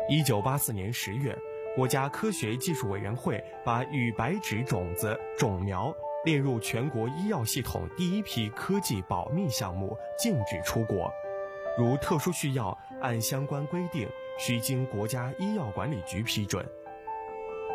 1984年10月，国家科学技术委员会把与白质种子种苗列入全国医药系统第一批科技保密项目，禁止出国。如特殊需要，按相关规定需经国家医药管理局批准。